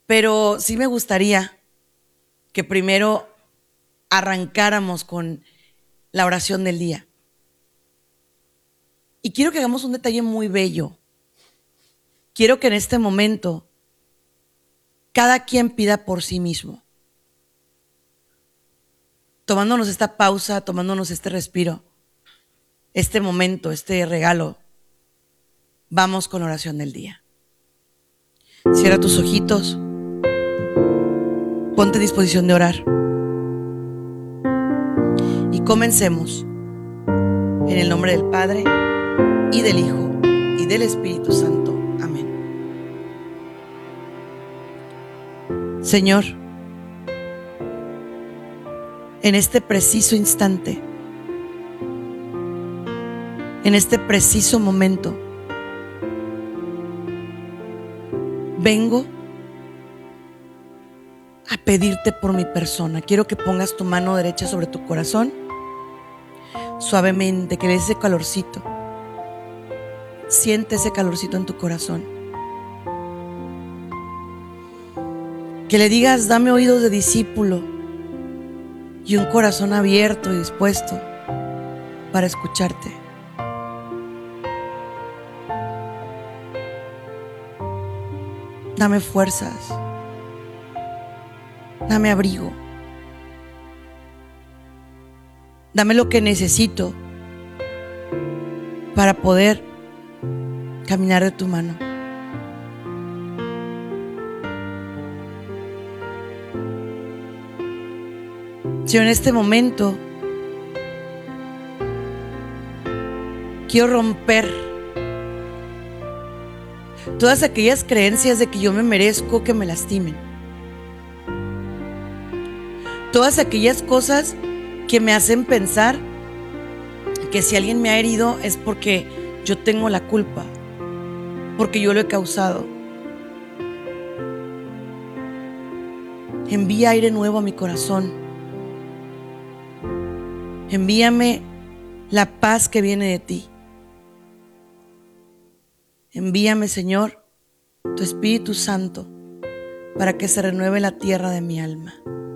pero sí me gustaría que primero arrancáramos con la oración del día. Y quiero que hagamos un detalle muy bello. Quiero que en este momento cada quien pida por sí mismo. Tomándonos esta pausa, tomándonos este respiro, este momento, este regalo, vamos con la oración del día. Cierra tus ojitos, ponte a disposición de orar y comencemos en el nombre del Padre y del Hijo y del Espíritu Santo. Amén. Señor, en este preciso instante, en este preciso momento, vengo a pedirte por mi persona. Quiero que pongas tu mano derecha sobre tu corazón, suavemente, que le des ese calorcito. Siente ese calorcito en tu corazón. Que le digas, dame oídos de discípulo y un corazón abierto y dispuesto para escucharte. Dame fuerzas, dame abrigo, dame lo que necesito para poder caminar de tu mano. Señor, en este momento quiero romper todas aquellas creencias de que yo me merezco que me lastimen. Todas aquellas cosas que me hacen pensar que si alguien me ha herido es porque yo tengo la culpa, porque yo lo he causado. Envía aire nuevo a mi corazón. Envíame la paz que viene de ti. Envíame, Señor, tu Espíritu Santo para que se renueve la tierra de mi alma.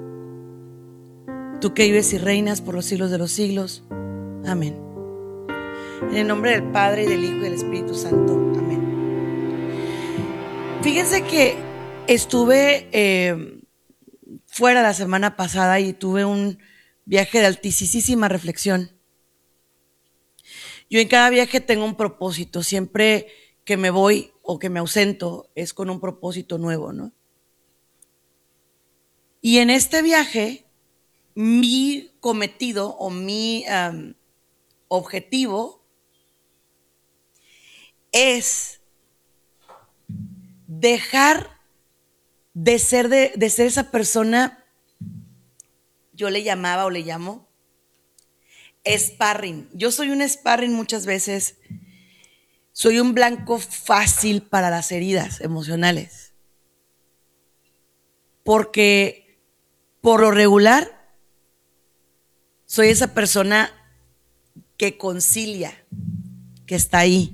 Tú que vives y reinas por los siglos de los siglos. Amén. En el nombre del Padre, y del Hijo, y del Espíritu Santo. Amén. Fíjense que estuve fuera la semana pasada y tuve un viaje de altísima reflexión. Yo en cada viaje tengo un propósito. Siempre que me voy o que me ausento es con un propósito nuevo, ¿no? Y en este viaje, mi cometido o mi objetivo es dejar de ser esa persona, yo le llamaba o le llamo sparring. Yo soy un sparring muchas veces. Soy un blanco fácil para las heridas emocionales. Porque por lo regular soy esa persona que concilia, que está ahí,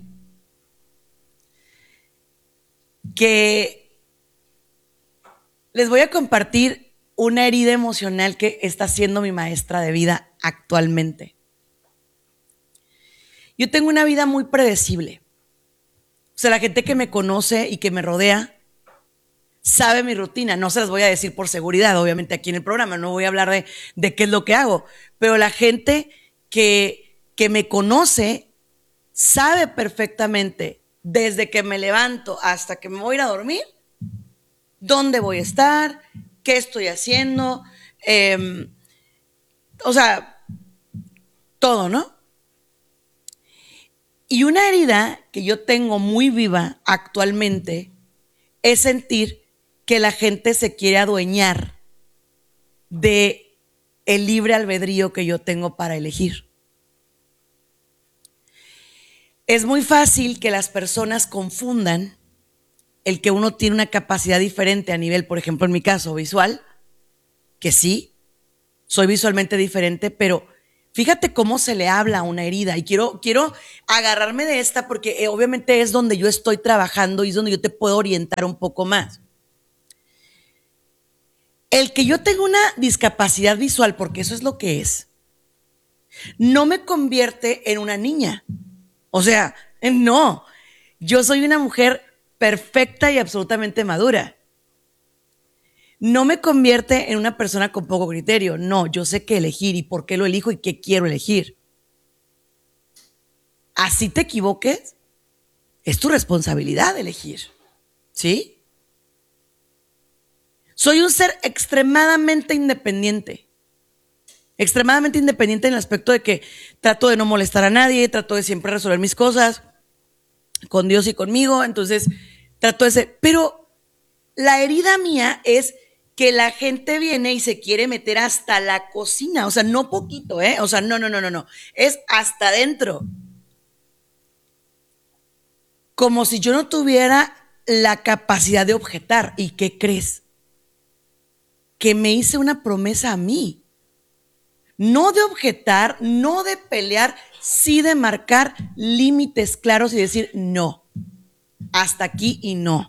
que les voy a compartir una herida emocional que está siendo mi maestra de vida actualmente. Yo tengo una vida muy predecible. O sea, la gente que me conoce y que me rodea sabe mi rutina. No se las voy a decir por seguridad, obviamente aquí en el programa, no voy a hablar de qué es lo que hago, pero la gente que me conoce sabe perfectamente desde que me levanto hasta que me voy a ir a dormir dónde voy a estar, qué estoy haciendo, o sea, todo, ¿no? Y una herida que yo tengo muy viva actualmente es sentir que la gente se quiere adueñar de el libre albedrío que yo tengo para elegir. Es muy fácil que las personas confundan el que uno tiene una capacidad diferente a nivel, por ejemplo, en mi caso, visual, que sí, soy visualmente diferente, pero fíjate cómo se le habla a una herida. Y quiero agarrarme de esta porque obviamente es donde yo estoy trabajando y es donde yo te puedo orientar un poco más. El que yo tenga una discapacidad visual, porque eso es lo que es, no me convierte en una niña. O sea, no. Yo soy una mujer perfecta y absolutamente madura. No me convierte en una persona con poco criterio. No, yo sé qué elegir y por qué lo elijo y qué quiero elegir. Así te equivoques, es tu responsabilidad elegir. ¿Sí? Soy un ser extremadamente independiente. Extremadamente independiente en el aspecto de que trato de no molestar a nadie, trato de siempre resolver mis cosas con Dios y conmigo. Entonces, trato de ser. Pero la herida mía es que la gente viene y se quiere meter hasta la cocina. O sea, no poquito, ¿eh? O sea, no. Es hasta adentro. Como si yo no tuviera la capacidad de objetar. ¿Y qué crees? Que me hice una promesa a mí. No de objetar, no de pelear, sí de marcar límites claros y decir no. Hasta aquí y no.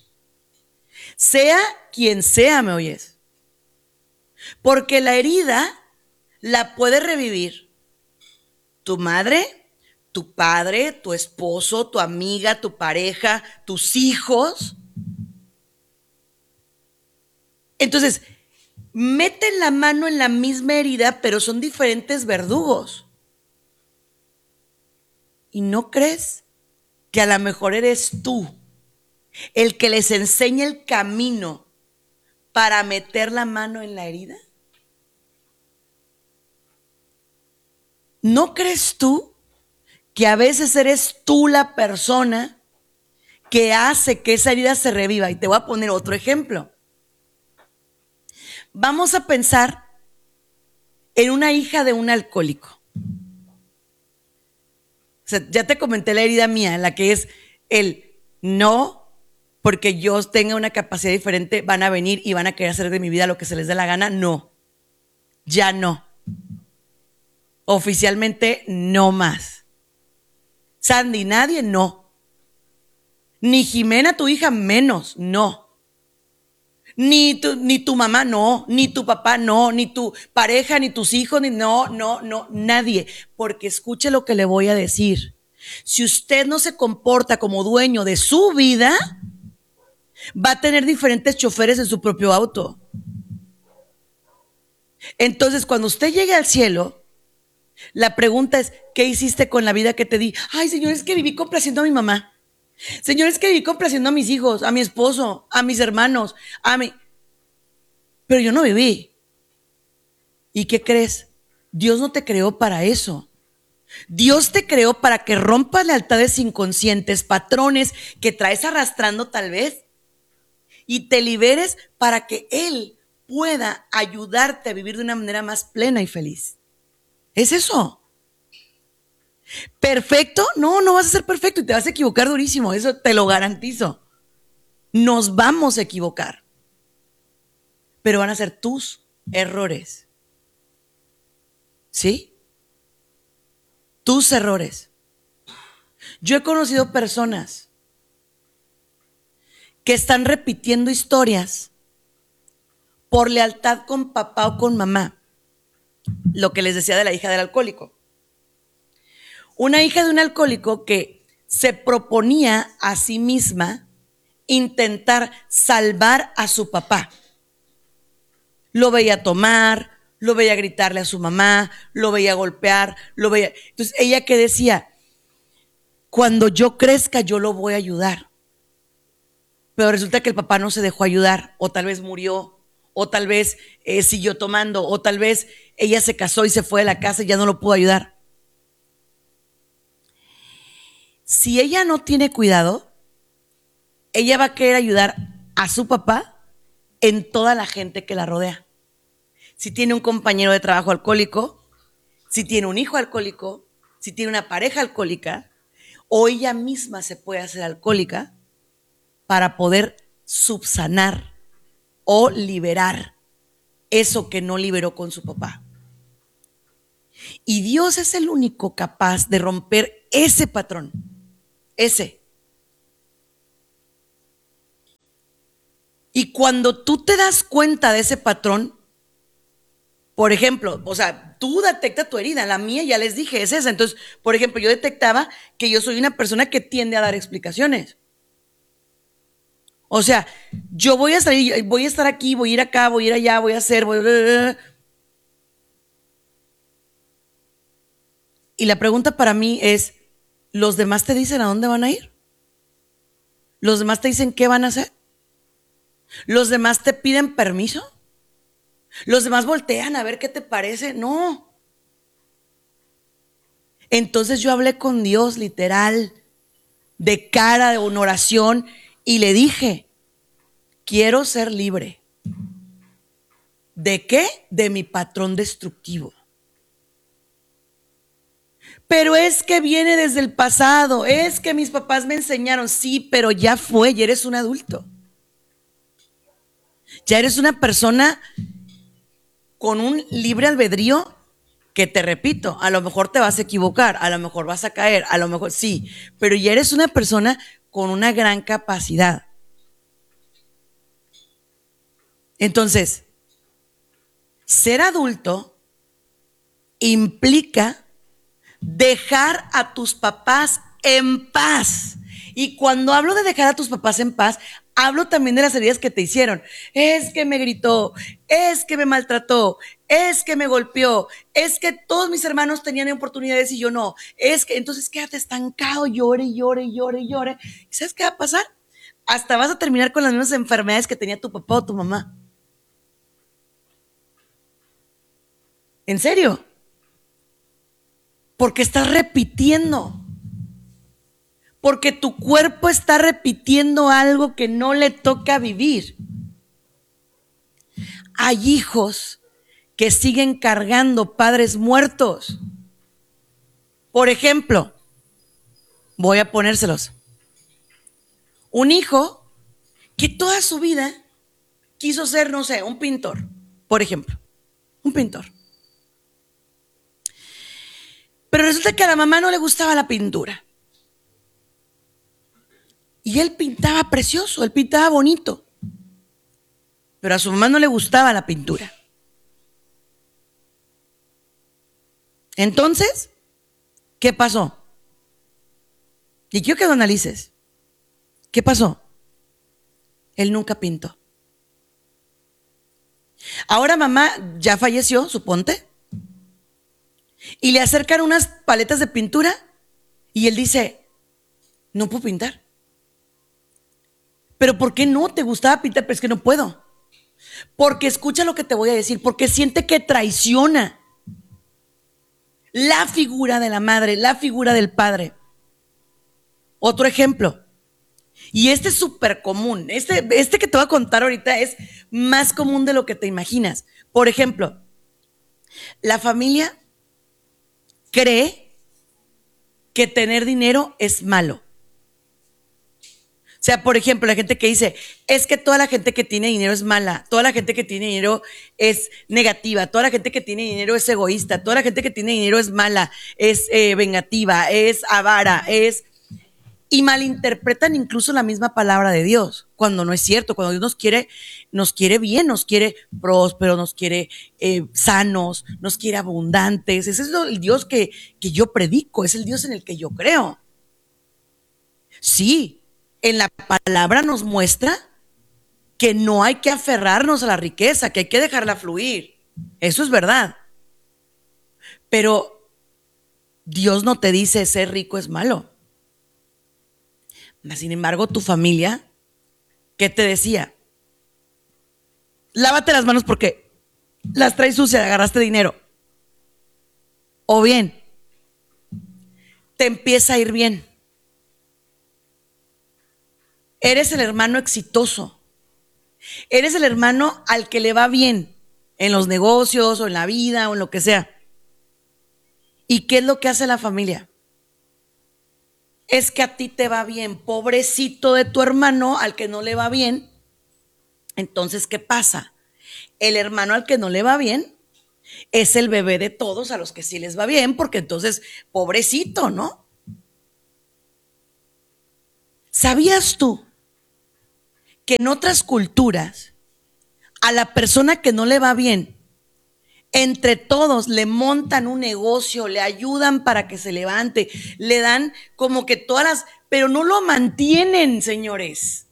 Sea quien sea, ¿me oyes? Porque la herida la puede revivir tu madre, tu padre, tu esposo, tu amiga, tu pareja, tus hijos. Entonces, meten la mano en la misma herida, pero son diferentes verdugos. ¿Y no crees que a lo mejor eres tú el que les enseña el camino para meter la mano en la herida? ¿No crees tú que a veces eres tú la persona que hace que esa herida se reviva? Y te voy a poner otro ejemplo. Vamos a pensar en una hija de un alcohólico. O sea, ya te comenté la herida mía, en la que es el no, porque yo tenga una capacidad diferente, van a venir y van a querer hacer de mi vida lo que se les dé la gana. No, ya no. Oficialmente no más. Sandy, nadie, no. Ni Jimena, tu hija, menos, no. Ni tu mamá, no. Ni tu papá, no. Ni tu pareja, ni tus hijos, ni no, nadie. Porque escuche lo que le voy a decir. Si usted no se comporta como dueño de su vida, va a tener diferentes choferes en su propio auto. Entonces, cuando usted llegue al cielo, la pregunta es, ¿qué hiciste con la vida que te di? Ay, Señor, es que viví complaciendo a mi mamá. Señor, es que viví complaciendo a mis hijos, a mi esposo, a mis hermanos, a mí. Pero yo no viví. ¿Y qué crees? Dios no te creó para eso. Dios te creó para que rompas lealtades inconscientes, patrones que traes arrastrando tal vez, y te liberes para que Él pueda ayudarte a vivir de una manera más plena y feliz. Es eso. ¿Perfecto? No, no vas a ser perfecto y te vas a equivocar durísimo, eso te lo garantizo. Nos vamos a equivocar, pero van a ser tus errores. ¿Sí? Tus errores. Yo he conocido personas que están repitiendo historias por lealtad con papá o con mamá. Lo que les decía de la hija del alcohólico. Una hija de un alcohólico que se proponía a sí misma intentar salvar a su papá. Lo veía tomar, lo veía gritarle a su mamá, lo veía golpear, lo veía. Entonces ella que decía, cuando yo crezca yo lo voy a ayudar. Pero resulta que el papá no se dejó ayudar, o tal vez murió, o tal vez siguió tomando, o tal vez ella se casó y se fue de la casa y ya no lo pudo ayudar. Si ella no tiene cuidado, ella va a querer ayudar a su papá en toda la gente que la rodea. Si tiene un compañero de trabajo alcohólico, si tiene un hijo alcohólico, si tiene una pareja alcohólica, o ella misma se puede hacer alcohólica para poder subsanar o liberar eso que no liberó con su papá. Y Dios es el único capaz de romper ese patrón. Ese. Y cuando tú te das cuenta de ese patrón, por ejemplo, o sea, tú detecta tu herida, la mía ya les dije, es esa. Entonces, por ejemplo, yo detectaba que yo soy una persona que tiende a dar explicaciones. O sea, yo voy a salir, voy a estar aquí, voy a ir acá, voy a ir allá, voy a hacer, Y la pregunta para mí es, ¿los demás te dicen a dónde van a ir? ¿Los demás te dicen qué van a hacer? ¿Los demás te piden permiso? ¿Los demás voltean a ver qué te parece? No. Entonces yo hablé con Dios literal, de cara, de una oración, y le dije, quiero ser libre. ¿De qué? De mi patrón destructivo. Pero es que viene desde el pasado, es que mis papás me enseñaron, sí, pero ya fue, ya eres un adulto. Ya eres una persona con un libre albedrío que, te repito, a lo mejor te vas a equivocar, a lo mejor vas a caer, a lo mejor sí, pero ya eres una persona con una gran capacidad. Entonces, ser adulto implica dejar a tus papás en paz. Y cuando hablo de dejar a tus papás en paz, hablo también de las heridas que te hicieron. Es que me gritó, es que me maltrató, es que me golpeó, es que todos mis hermanos tenían oportunidades y yo no. Es que entonces quédate estancado, llore, llore, llore, llore. ¿Y sabes qué va a pasar? Hasta vas a terminar con las mismas enfermedades que tenía tu papá o tu mamá. ¿En serio? Porque estás repitiendo. Porque tu cuerpo está repitiendo algo que no le toca vivir. Hay hijos que siguen cargando padres muertos. Por ejemplo, voy a ponérselos. Un hijo que toda su vida quiso ser, no sé, un pintor, por ejemplo. Un pintor. Pero resulta que a la mamá no le gustaba la pintura. Y él pintaba precioso, él pintaba bonito. Pero a su mamá no le gustaba la pintura. Entonces, ¿qué pasó? Y quiero que lo analices. ¿Qué pasó? Él nunca pintó. Ahora mamá ya falleció, suponte, y le acercan unas paletas de pintura y él dice, no puedo pintar. ¿Pero por qué no? ¿Te gustaba pintar? Pero es que no puedo. Porque escucha lo que te voy a decir, porque siente que traiciona la figura de la madre, la figura del padre. Otro ejemplo, y este es súper común, este que te voy a contar ahorita es más común de lo que te imaginas. Por ejemplo, la familia cree que tener dinero es malo. O sea, por ejemplo, la gente que dice, es que toda la gente que tiene dinero es mala, toda la gente que tiene dinero es negativa, toda la gente que tiene dinero es egoísta, toda la gente que tiene dinero es mala, es vengativa, es avara, es... Y malinterpretan incluso la misma palabra de Dios, cuando no es cierto, cuando Dios nos quiere bien, nos quiere prósperos, nos quiere sanos, nos quiere abundantes. Ese es el Dios que yo predico, es el Dios en el que yo creo. Sí, en la palabra nos muestra que no hay que aferrarnos a la riqueza, que hay que dejarla fluir. Eso es verdad. Pero Dios no te dice ser rico es malo. Sin embargo, tu familia, ¿qué te decía? Lávate las manos porque las traes sucias, agarraste dinero. O bien, te empieza a ir bien. Eres el hermano exitoso. Eres el hermano al que le va bien en los negocios o en la vida o en lo que sea. ¿Y qué es lo que hace la familia? Es que a ti te va bien, pobrecito de tu hermano al que no le va bien. Entonces, ¿qué pasa? El hermano al que no le va bien es el bebé de todos a los que sí les va bien, porque entonces, pobrecito, ¿no? ¿Sabías tú que en otras culturas a la persona que no le va bien, entre todos le montan un negocio, le ayudan para que se levante, le dan como que todas las, pero no lo mantienen, señores.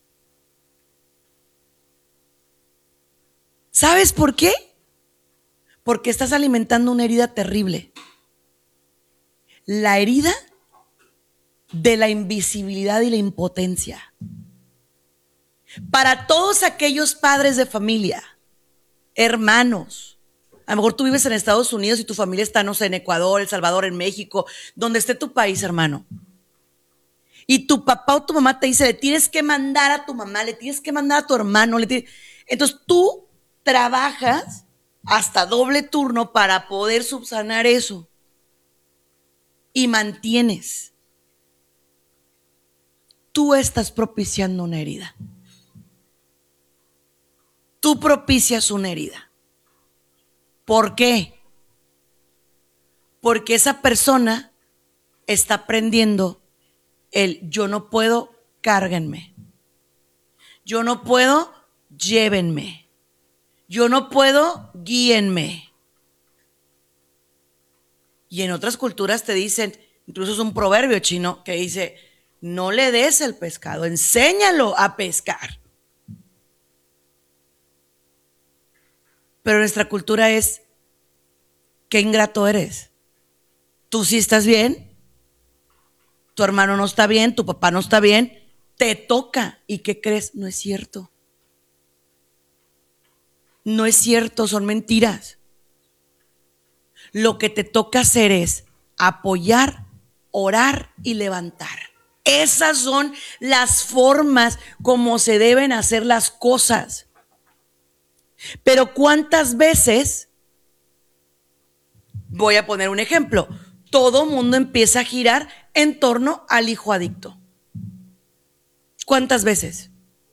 ¿Sabes por qué? Porque estás alimentando una herida terrible. La herida de la invisibilidad y la impotencia. Para todos aquellos padres de familia, hermanos, a lo mejor tú vives en Estados Unidos y tu familia está, no sé, en Ecuador, El Salvador, en México, donde esté tu país, hermano. Y tu papá o tu mamá te dice, le tienes que mandar a tu mamá, le tienes que mandar a tu hermano. Entonces tú trabajas hasta doble turno para poder subsanar eso. Y mantienes. Tú estás propiciando una herida. Tú propicias una herida. ¿Por qué? Porque esa persona está aprendiendo el yo no puedo, cárguenme. Yo no puedo, llévenme. Yo no puedo, guíenme. Y en otras culturas te dicen, incluso es un proverbio chino que dice, no le des el pescado, enséñalo a pescar. Pero nuestra cultura es, qué ingrato eres. Tú sí estás bien, tu hermano no está bien, tu papá no está bien, te toca. ¿Y qué crees? No es cierto. No es cierto, son mentiras. Lo que te toca hacer es apoyar, orar y levantar. Esas son las formas como se deben hacer las cosas. Pero ¿cuántas veces? Voy a poner un ejemplo. Todo mundo empieza a girar en torno al hijo adicto. ¿Cuántas veces?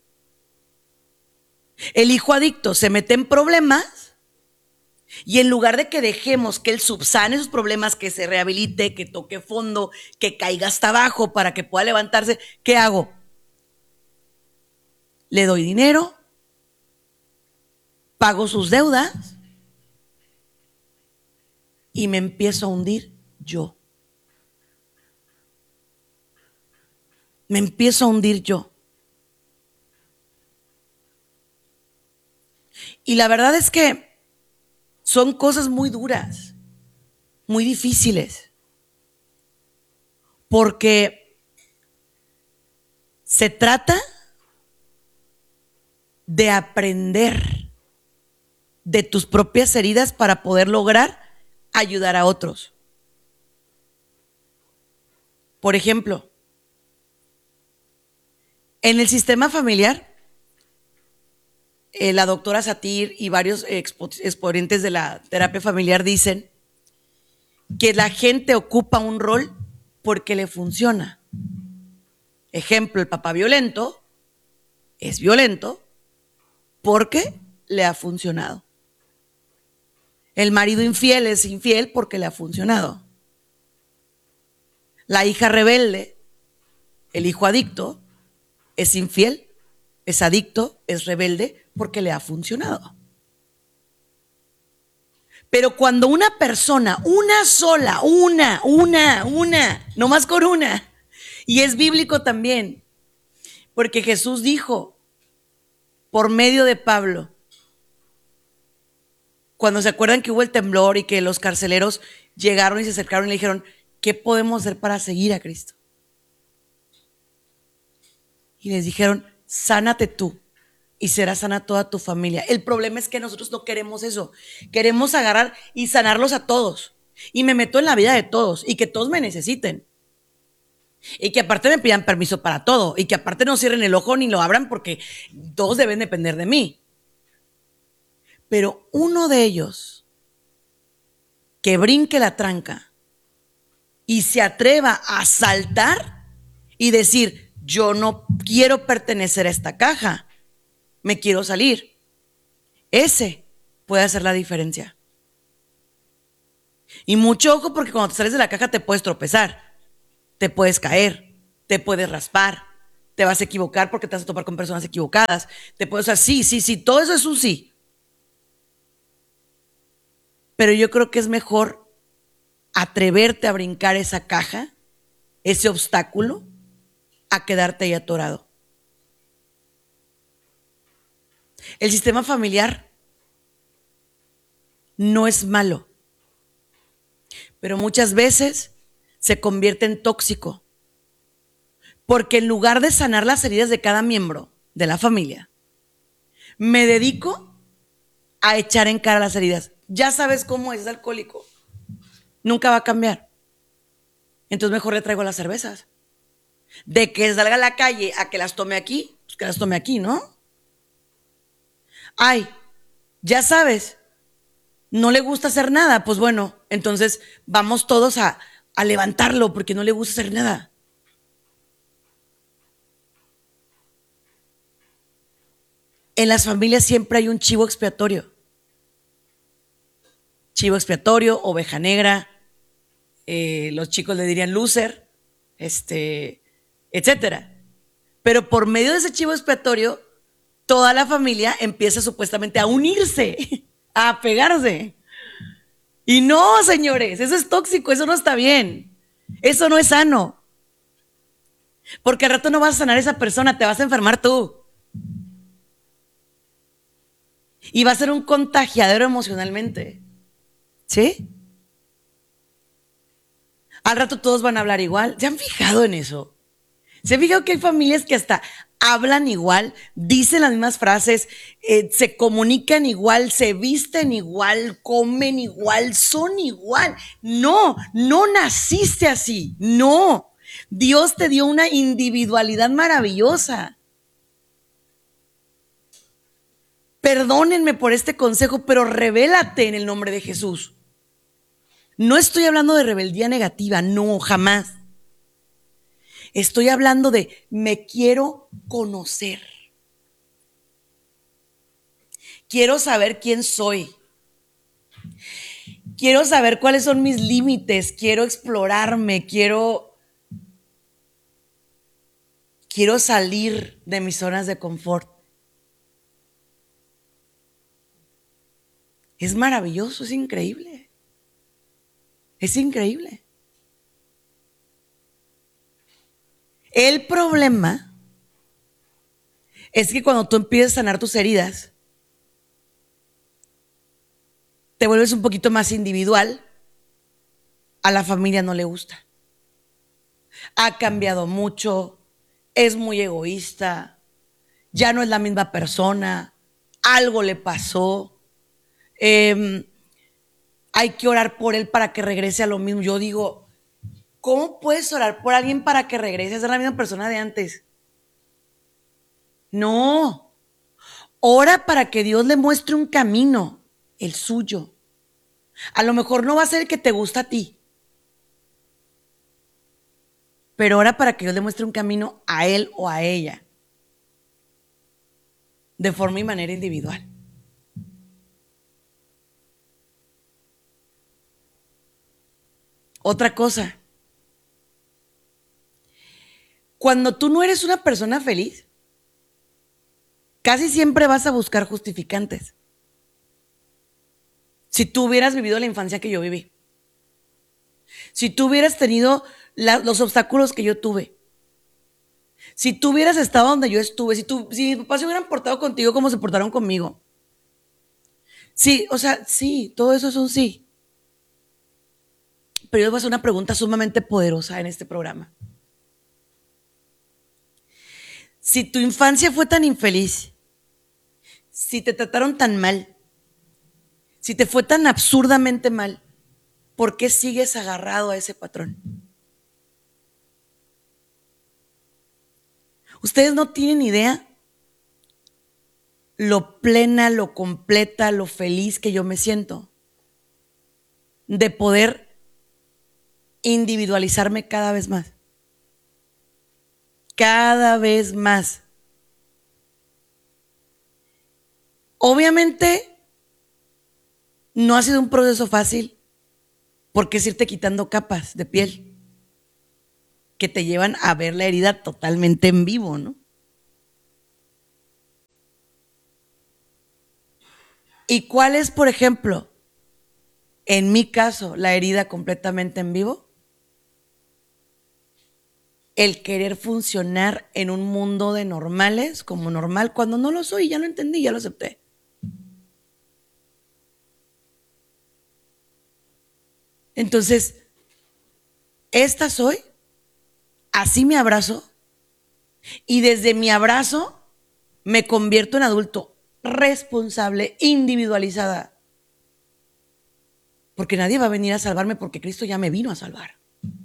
El hijo adicto se mete en problemas y en lugar de que dejemos que él subsane sus problemas, que se rehabilite, que toque fondo, que caiga hasta abajo para que pueda levantarse, ¿qué hago? Le doy dinero, pago sus deudas y me empiezo a hundir yo. Me empiezo a hundir yo. Y la verdad es que son cosas muy duras, muy difíciles, porque se trata de aprender de tus propias heridas para poder lograr ayudar a otros. Por ejemplo, en el sistema familiar, la doctora Satir y varios exponentes de la terapia familiar dicen que la gente ocupa un rol porque le funciona. Ejemplo, el papá violento es violento porque le ha funcionado. El marido infiel es infiel porque le ha funcionado. La hija rebelde, el hijo adicto, es infiel, es adicto, es rebelde porque le ha funcionado. Pero cuando una persona, una sola, no más con una, y es bíblico también, porque Jesús dijo por medio de Pablo, cuando se acuerdan que hubo el temblor y que los carceleros llegaron y se acercaron y le dijeron, ¿qué podemos hacer para seguir a Cristo? Y les dijeron, sánate tú y será sana toda tu familia. El problema es que nosotros no queremos eso. Queremos agarrar y sanarlos a todos. Y me meto en la vida de todos y que todos me necesiten. Y que aparte me pidan permiso para todo. Y que aparte no cierren el ojo ni lo abran porque todos deben depender de mí. Pero uno de ellos que brinque la tranca y se atreva a saltar y decir, yo no quiero pertenecer a esta caja, me quiero salir. Ese puede hacer la diferencia. Y mucho ojo porque cuando te sales de la caja te puedes tropezar, te puedes caer, te puedes raspar. te vas a equivocar porque te vas a topar con personas equivocadas. Te puedes, o sea, sí, todo eso es un sí. Pero yo creo que es mejor atreverte a brincar esa caja, ese obstáculo, a quedarte ahí atorado. El sistema familiar no es malo, pero muchas veces se convierte en tóxico, porque en lugar de sanar las heridas de cada miembro de la familia, me dedico a echar en cara las heridas. Ya sabes cómo es alcohólico, nunca va a cambiar. Entonces mejor le traigo las cervezas. De que salga a la calle a que las tome aquí, pues que las tome aquí, ¿no? Ay, ya sabes, no le gusta hacer nada, pues bueno, entonces vamos todos a levantarlo porque no le gusta hacer nada. En las familias siempre hay un chivo expiatorio. Chivo expiatorio, oveja negra, los chicos le dirían loser, etcétera. Pero por medio de ese chivo expiatorio, toda la familia empieza supuestamente a unirse, a pegarse. Y no, señores, eso es tóxico, eso no está bien. Eso no es sano. Porque al rato no vas a sanar a esa persona, te vas a enfermar tú. Y va a ser un contagiadero emocionalmente. ¿Sí? Al rato todos van a hablar igual. ¿Se han fijado en eso? ¿Se han fijado que hay familias que hasta hablan igual, dicen las mismas frases, se comunican igual, se visten igual, comen igual, son igual? No, no naciste así, no. Dios te dio una individualidad maravillosa. Perdónenme por este consejo, pero revélate en el nombre de Jesús. No estoy hablando de rebeldía negativa, no, jamás. Estoy hablando de me quiero conocer. Quiero saber quién soy. Quiero saber cuáles son mis límites. Quiero explorarme. Quiero salir de mis zonas de confort. Es maravilloso, es increíble. Es increíble. El problema es que cuando tú empiezas a sanar tus heridas, te vuelves un poquito más individual, a la familia no le gusta. Ha cambiado mucho, es muy egoísta, ya no es la misma persona, algo le pasó, hay que orar por él para que regrese a lo mismo. Yo digo, ¿cómo puedes orar por alguien para que regrese a ser la misma persona de antes? No, ora para que Dios le muestre un camino, el suyo. A lo mejor no va a ser el que te gusta a ti, pero ora para que Dios le muestre un camino a él o a ella, de forma y manera individual. Otra cosa, cuando tú no eres una persona feliz, casi siempre vas a buscar justificantes. Si tú hubieras vivido la infancia que yo viví, si tú hubieras tenido los obstáculos que yo tuve, si tú hubieras estado donde yo estuve, si mis papás se hubieran portado contigo como se portaron conmigo. Sí, o sea, sí, todo eso es un sí. Pero yo voy a hacer una pregunta sumamente poderosa en este programa. Si tu infancia fue tan infeliz, si te trataron tan mal, si te fue tan absurdamente mal, ¿por qué sigues agarrado a ese patrón? Ustedes no tienen idea lo plena, lo completa, lo feliz que yo me siento de poder individualizarme cada vez más. Cada vez más. Obviamente no ha sido un proceso fácil porque es irte quitando capas de piel. que te llevan a ver la herida totalmente en vivo, ¿no? ¿Y cuál es, por ejemplo, en mi caso, la herida completamente en vivo? El querer funcionar en un mundo de normales como normal cuando no lo soy, ya lo entendí, ya lo acepté. Entonces, esta soy, así me abrazo y desde mi abrazo me convierto en adulto responsable, individualizada. Porque nadie va a venir a salvarme porque Cristo ya me vino a salvar.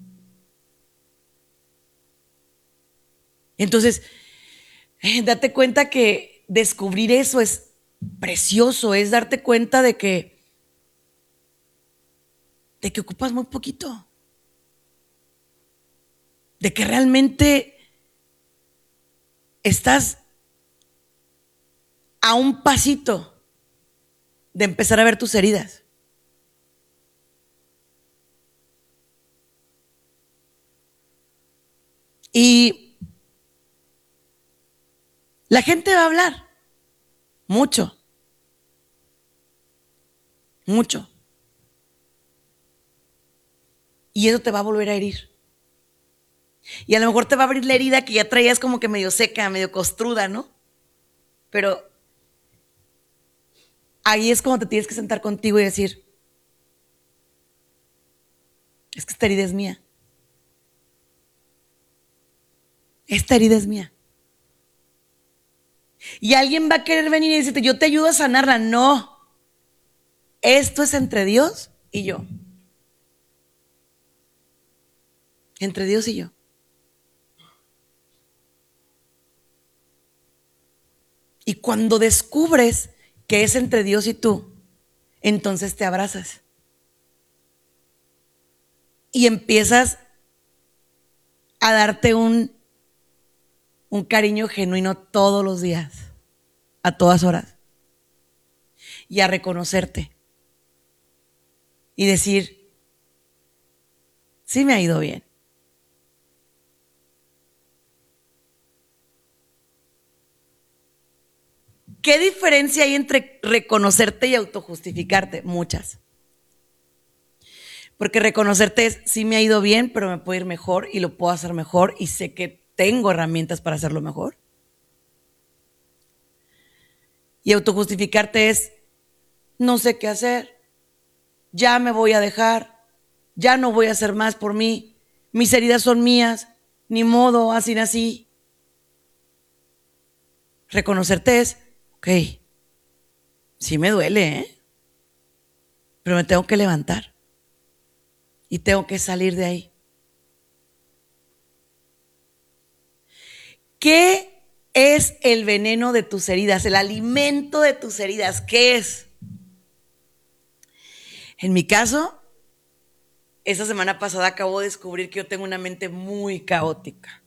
Entonces, date cuenta que descubrir eso es precioso, es darte cuenta de que ocupas muy poquito, de que realmente estás a un pasito de empezar a ver tus heridas. Y la gente va a hablar mucho, mucho. Y eso te va a volver a herir. Y a lo mejor te va a abrir la herida que ya traías como que medio seca, medio costruda, ¿no? Pero ahí es cuando te tienes que sentar contigo y decir, es que esta herida es mía. Esta herida es mía. Y alguien va a querer venir y decirte, yo te ayudo a sanarla. No. Esto es entre Dios y yo. Entre Dios y yo. Y cuando descubres que es entre Dios y tú, entonces te abrazas. Y empiezas a darte un cariño genuino todos los días, a todas horas. Y a reconocerte. Y decir, sí me ha ido bien. ¿Qué diferencia hay entre reconocerte y autojustificarte? Muchas. Porque reconocerte es, sí me ha ido bien, pero me puedo ir mejor y lo puedo hacer mejor y sé que tengo herramientas para hacerlo mejor. Y autojustificarte es, no sé qué hacer, ya me voy a dejar, ya no voy a hacer más por mí, mis heridas son mías, ni modo, así nací. Reconocerte es, ok, sí me duele, pero me tengo que levantar y tengo que salir de ahí. ¿Qué es el veneno de tus heridas? El alimento de tus heridas, ¿qué es? En mi caso, esta semana pasada acabo de descubrir que yo tengo una mente muy caótica.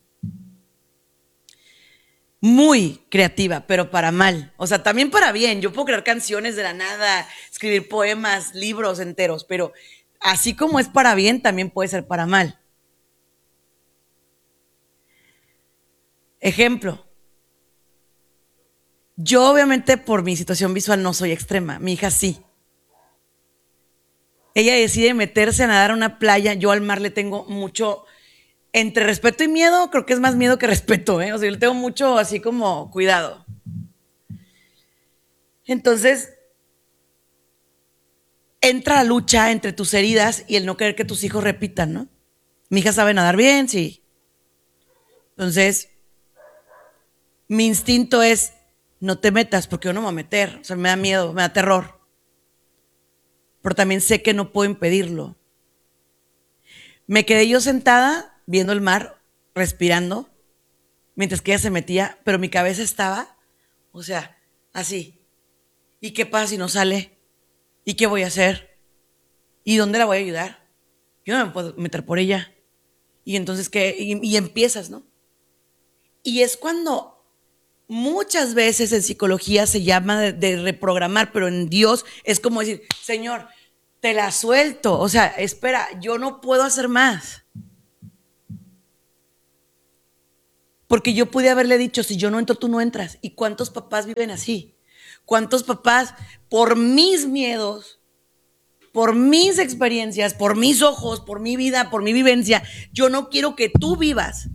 Muy creativa, pero para mal. O sea, también para bien. Yo puedo crear canciones de la nada, escribir poemas, libros enteros, pero así como es para bien, también puede ser para mal. Ejemplo. Yo obviamente por mi situación visual no soy extrema, mi hija sí. Ella decide meterse a nadar a una playa, yo al mar le tengo mucho, entre respeto y miedo, creo que es más miedo que respeto, O sea, yo le tengo mucho así como cuidado. Entonces, entra la lucha entre tus heridas y el no querer que tus hijos repitan, ¿no? Mi hija sabe nadar bien, sí. Entonces, mi instinto es, no te metas porque yo no me voy a meter, o sea, me da miedo, me da terror. Pero también sé que no puedo impedirlo. Me quedé yo sentada viendo el mar, respirando, mientras que ella se metía, pero mi cabeza estaba, o sea, así. ¿Y qué pasa si no sale? ¿Y qué voy a hacer? ¿Y dónde la voy a ayudar? Yo no me puedo meter por ella. Y entonces, ¿qué? Y empiezas, ¿no? Y es cuando muchas veces en psicología se llama de reprogramar, pero en Dios es como decir, Señor, te la suelto. O sea, espera, yo no puedo hacer más. Porque yo pude haberle dicho, si yo no entro, tú no entras. ¿Y cuántos papás viven así? ¿Cuántos papás, por mis miedos, por mis experiencias, por mis ojos, por mi vida, por mi vivencia, yo no quiero que tú vivas?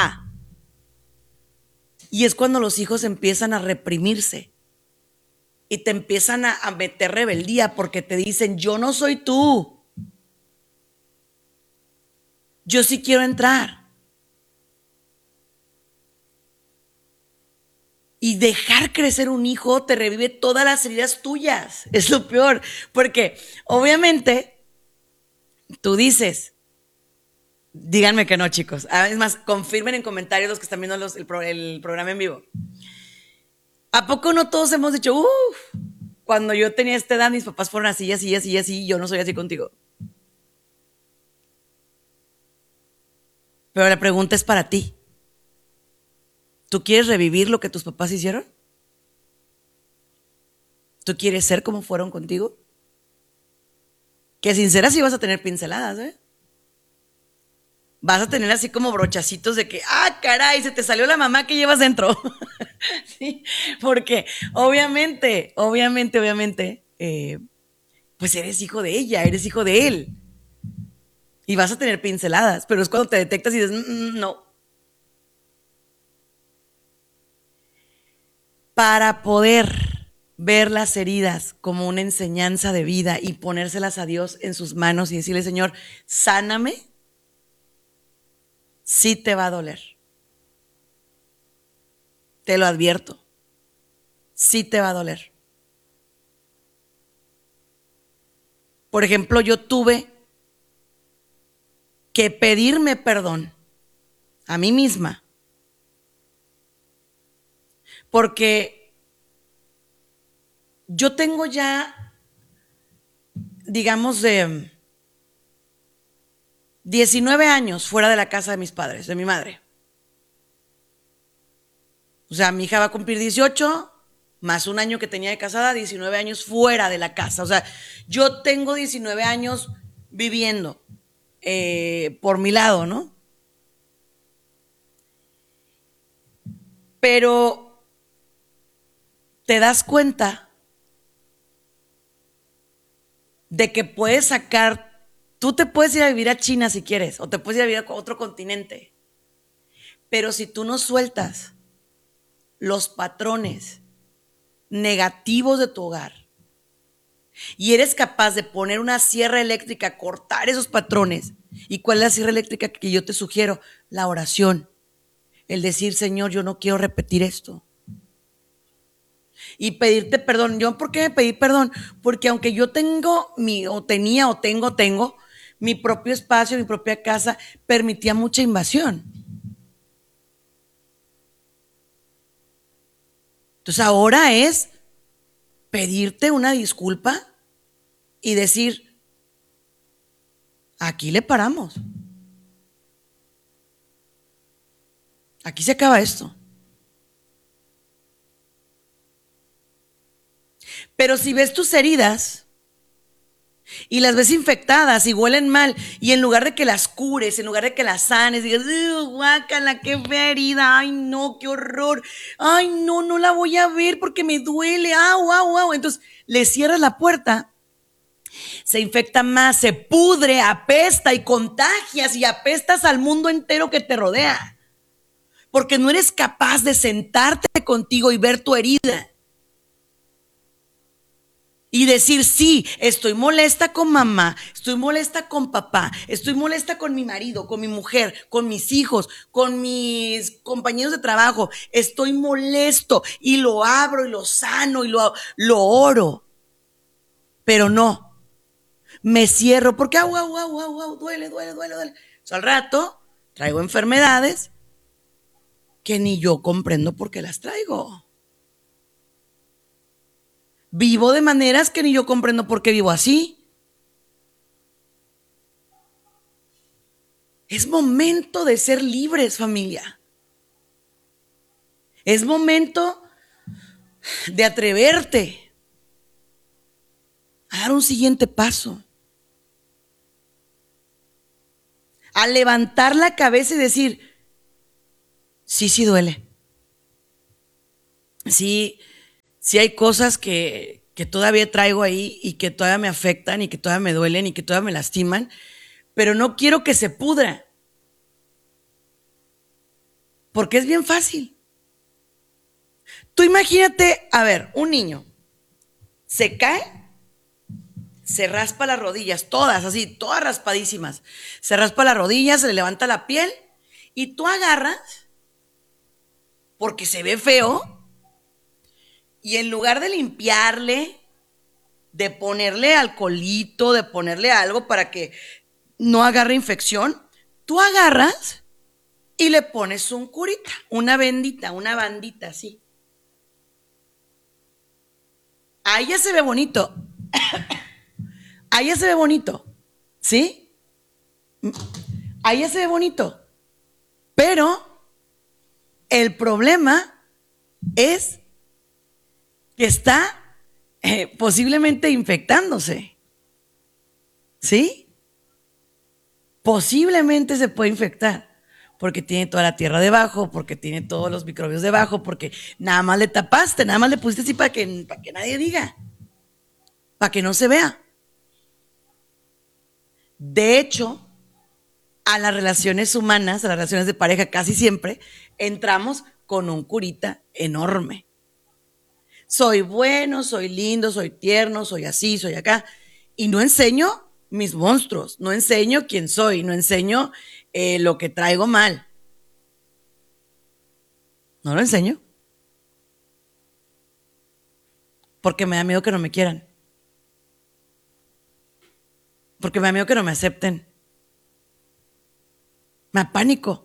Y es cuando los hijos empiezan a reprimirse y te empiezan a meter rebeldía porque te dicen, yo no soy tú, yo sí quiero entrar. Y dejar crecer un hijo te revive todas las heridas tuyas. Es lo peor. Porque obviamente tú dices, díganme que no, chicos. Es más, confirmen en comentarios los que están viendo el programa en vivo. ¿A poco no todos hemos dicho, cuando yo tenía esta edad, mis papás fueron así, así, así, así, y yo no soy así contigo? Pero la pregunta es para ti. ¿Tú quieres revivir lo que tus papás hicieron? ¿Tú quieres ser como fueron contigo? Que sincera sí vas a tener pinceladas, ¿eh? Vas a tener así como brochacitos de que, caray, se te salió la mamá que llevas dentro. Sí, porque obviamente, pues eres hijo de ella, eres hijo de él. Y vas a tener pinceladas, pero es cuando te detectas y dices, no. Para poder ver las heridas como una enseñanza de vida y ponérselas a Dios en sus manos y decirle, Señor, sáname, sí te va a doler. Te lo advierto. Sí te va a doler. Por ejemplo, yo tuve que pedirme perdón a mí misma. Porque yo tengo ya, digamos, de 19 años fuera de la casa de mis padres, de mi madre. O sea, mi hija va a cumplir 18, más un año que tenía de casada, 19 años fuera de la casa. O sea, yo tengo 19 años viviendo por mi lado, ¿no? Pero te das cuenta de que puedes sacar, tú te puedes ir a vivir a China si quieres, o te puedes ir a vivir a otro continente, pero si tú no sueltas los patrones negativos de tu hogar y eres capaz de poner una sierra eléctrica, cortar esos patrones. ¿Y cuál es la sierra eléctrica que yo te sugiero? La oración. El decir, Señor, yo no quiero repetir esto. Y pedirte perdón. ¿Yo por qué me pedí perdón? Porque aunque yo tengo tengo mi propio espacio, mi propia casa, permitía mucha invasión. Entonces ahora es pedirte una disculpa y decir, aquí le paramos. Aquí se acaba esto. Pero si ves tus heridas y las ves infectadas y huelen mal, y en lugar de que las cures, en lugar de que las sanes, digas, guácala, qué fea herida, ay no, qué horror, ay no, no la voy a ver porque me duele, entonces le cierras la puerta, se infecta más, se pudre, apesta y contagias y apestas al mundo entero que te rodea, porque no eres capaz de sentarte contigo y ver tu herida. Y decir, sí, estoy molesta con mamá, estoy molesta con papá, estoy molesta con mi marido, con mi mujer, con mis hijos, con mis compañeros de trabajo, estoy molesto y lo abro y lo sano y lo oro. Pero no, me cierro porque duele. So, al rato traigo enfermedades que ni yo comprendo por qué las traigo. Vivo de maneras que ni yo comprendo por qué vivo así. Es momento de ser libres, familia. Es momento de atreverte a dar un siguiente paso. A levantar la cabeza y decir, sí duele. Sí hay cosas que todavía traigo ahí y que todavía me afectan y que todavía me duelen y que todavía me lastiman, pero no quiero que se pudra, porque es bien fácil. Tú imagínate, a ver, un niño se cae, se raspa las rodillas, todas así, todas raspadísimas. Se raspa las rodillas, se le levanta la piel y tú agarras, porque se ve feo, y en lugar de limpiarle, de ponerle alcoholito, de ponerle algo para que no agarre infección, tú agarras y le pones un curita, una bendita, una bandita así. Ahí ya se ve bonito. Ahí ya se ve bonito. ¿Sí? Ahí ya se ve bonito. Pero el problema es que está posiblemente infectándose. ¿Sí? Posiblemente se puede infectar. Porque tiene toda la tierra debajo, porque tiene todos los microbios debajo, porque nada más le tapaste, nada más le pusiste así para que nadie diga, para que no se vea. De hecho, a las relaciones humanas, a las relaciones de pareja, casi siempre entramos con un curita enorme. Soy bueno, soy lindo, soy tierno, soy así, soy acá. Y no enseño mis monstruos, no enseño quién soy, no enseño lo que traigo mal. No lo enseño. Porque me da miedo que no me quieran. Porque me da miedo que no me acepten. Me da pánico.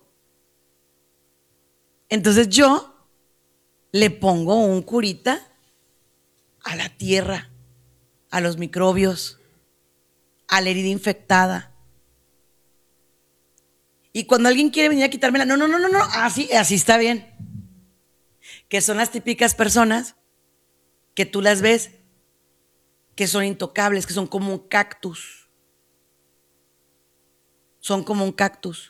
Entonces yo le pongo un curita a la tierra, a los microbios, a la herida infectada. Y cuando alguien quiere venir a quitármela, no, así está bien. Que son las típicas personas que tú las ves, que son intocables, que son como un cactus. Son como un cactus.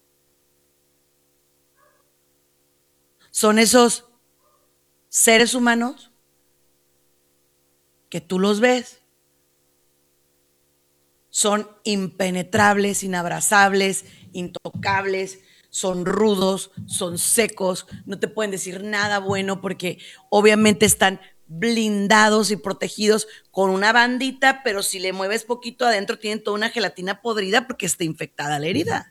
Son esos seres humanos que tú los ves. Son impenetrables, inabrazables, intocables, son rudos, son secos, no te pueden decir nada bueno porque obviamente están blindados y protegidos con una bandita, pero si le mueves poquito adentro tienen toda una gelatina podrida porque está infectada la herida.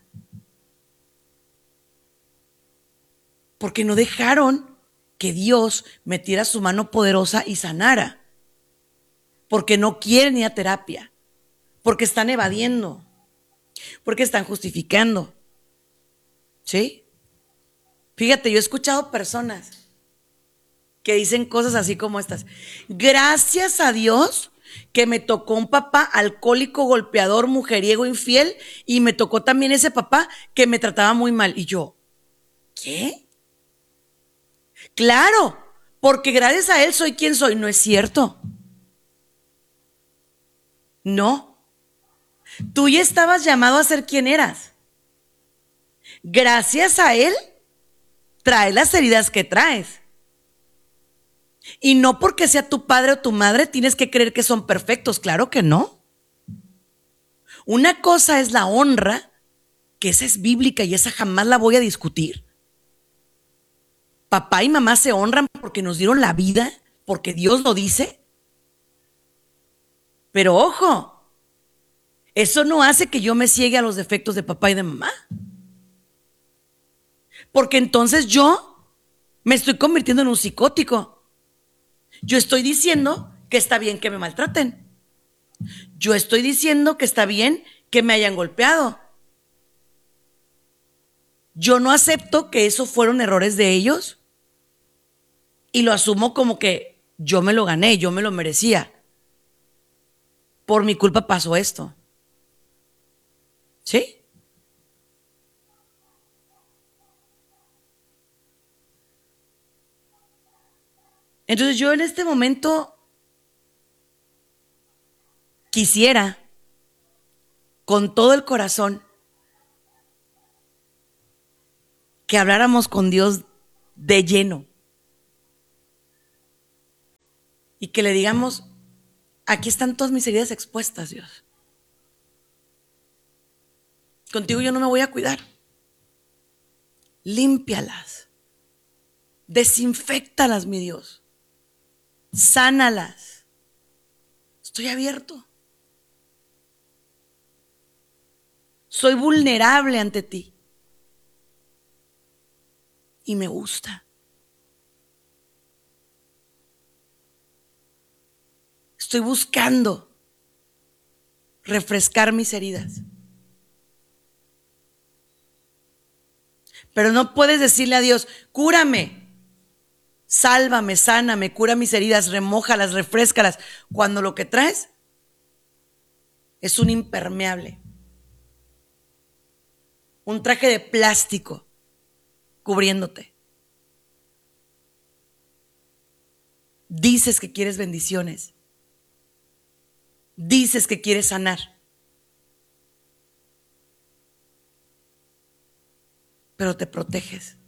Porque no dejaron que Dios metiera su mano poderosa y sanara. Porque no quieren ir a terapia. Porque están evadiendo. Porque están justificando. ¿Sí? Fíjate, yo he escuchado personas que dicen cosas así como estas. Gracias a Dios que me tocó un papá alcohólico, golpeador, mujeriego, infiel, y me tocó también ese papá que me trataba muy mal. Y yo, ¿qué? Claro, porque gracias a él soy quien soy. No es cierto. No. Tú ya estabas llamado a ser quien eras. Gracias a él traes las heridas que traes. Y no porque sea tu padre o tu madre tienes que creer que son perfectos. Claro que no. Una cosa es la honra, que esa es bíblica y esa jamás la voy a discutir. Papá y mamá se honran porque nos dieron la vida, porque Dios lo dice. Pero ojo, eso no hace que yo me ciegue a los defectos de papá y de mamá. Porque entonces yo me estoy convirtiendo en un psicótico. Yo estoy diciendo que está bien que me maltraten. Yo estoy diciendo que está bien que me hayan golpeado. Yo no acepto que eso fueron errores de ellos y lo asumo como que yo me lo gané, yo me lo merecía. Por mi culpa pasó esto. ¿Sí? Entonces yo en este momento quisiera, con todo el corazón, que habláramos con Dios de lleno y que le digamos, aquí están todas mis heridas expuestas, Dios. Contigo yo no me voy a cuidar. Límpialas. Desinféctalas, mi Dios. Sánalas. Estoy abierto. Soy vulnerable ante ti. Y me gusta. Estoy buscando refrescar mis heridas. Pero no puedes decirle a Dios, cúrame, sálvame, sáname, cura mis heridas, remójalas, refréscalas, cuando lo que traes es un impermeable, un traje de plástico cubriéndote. Dices que quieres bendiciones, dices que quieres sanar, pero te proteges.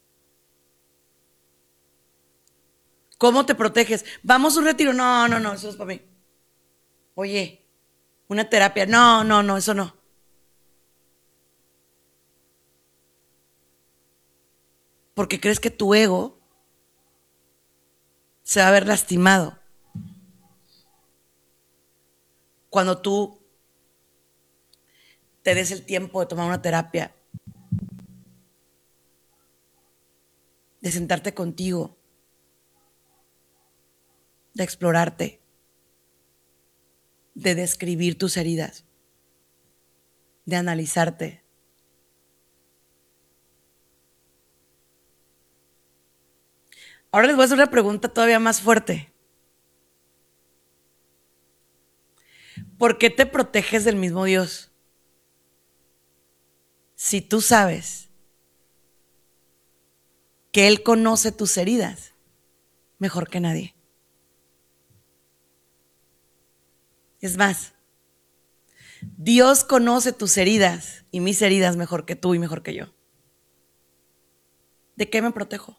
¿Cómo te proteges? Vamos a un retiro. No, eso no es para mí. Oye, una terapia. No, eso no. Porque crees que tu ego se va a ver lastimado cuando tú te des el tiempo de tomar una terapia, de sentarte contigo, de explorarte, de describir tus heridas, de analizarte. Ahora les voy a hacer una pregunta todavía más fuerte. ¿Por qué te proteges del mismo Dios? Si tú sabes que Él conoce tus heridas mejor que nadie. Es más, Dios conoce tus heridas y mis heridas mejor que tú y mejor que yo. ¿De qué me protejo?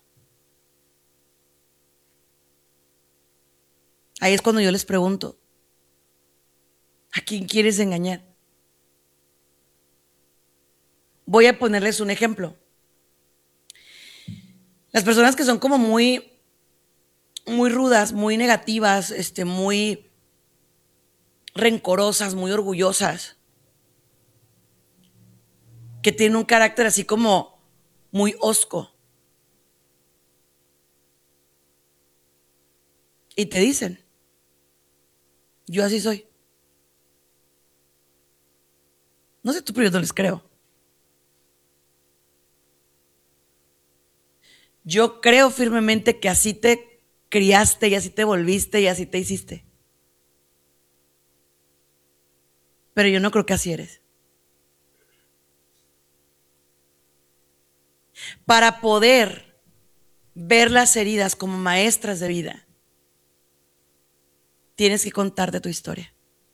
Ahí es cuando yo les pregunto, ¿a quién quieres engañar? Voy a ponerles un ejemplo. Las personas que son como muy rudas, muy negativas, muy rencorosas, muy orgullosas, que tienen un carácter así como muy hosco. Y te dicen, yo así soy. No sé tú, pero yo no les creo. Yo creo firmemente que así te criaste y así te volviste y así te hiciste. Pero yo no creo que así eres. Para poder ver las heridas como maestras de vida, tienes que contarte tu historia.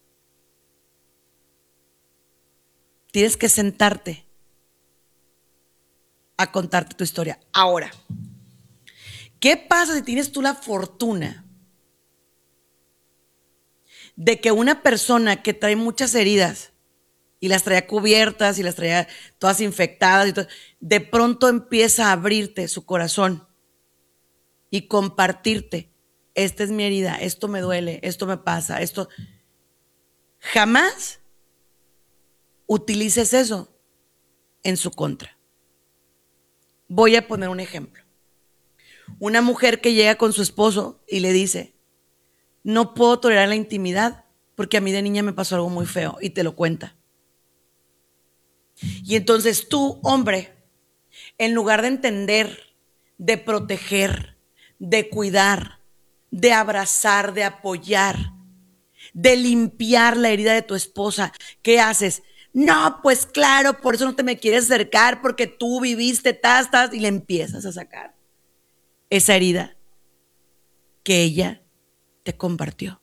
Tienes que sentarte a contarte tu historia. Ahora, ¿qué pasa si tienes tú la fortuna de que una persona que trae muchas heridas y las traía cubiertas y las traía todas infectadas y todo, de pronto empieza a abrirte su corazón y compartirte, esta es mi herida, esto me duele, esto me pasa, esto? Jamás utilices eso en su contra. Voy a poner un ejemplo. Una mujer que llega con su esposo y le dice, no puedo tolerar la intimidad porque a mí de niña me pasó algo muy feo, y te lo cuenta. Y entonces tú, hombre, en lugar de entender, de proteger, de cuidar, de abrazar, de apoyar, de limpiar la herida de tu esposa, ¿qué haces? No, pues claro, por eso no te me quieres acercar, porque tú viviste tastas, y le empiezas a sacar esa herida que ella te compartió.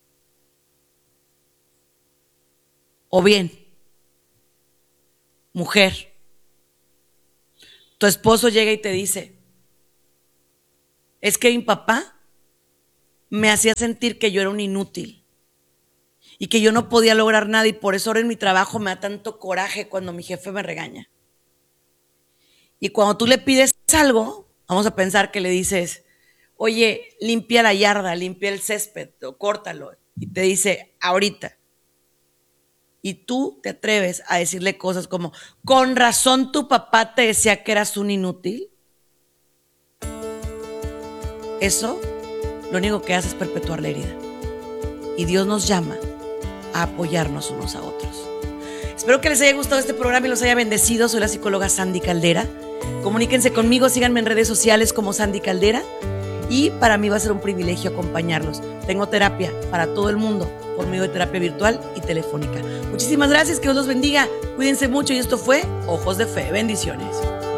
O bien, mujer, tu esposo llega y te dice, es que mi papá me hacía sentir que yo era un inútil y que yo no podía lograr nada y por eso ahora en mi trabajo me da tanto coraje cuando mi jefe me regaña. Y cuando tú le pides algo, vamos a pensar que le dices, oye, limpia la yarda, limpia el césped o córtalo. Y te dice, ahorita. Y tú te atreves a decirle cosas como, con razón tu papá te decía que eras un inútil. Eso lo único que hace es perpetuar la herida. Y Dios nos llama a apoyarnos unos a otros. Espero que les haya gustado este programa y los haya bendecido. Soy la psicóloga Sandy Caldera. Comuníquense conmigo, síganme en redes sociales como Sandy Caldera. Y para mí va a ser un privilegio acompañarlos. Tengo terapia para todo el mundo por medio de terapia virtual y telefónica. Muchísimas gracias, que Dios los bendiga. Cuídense mucho y esto fue Ojos de Fe. Bendiciones.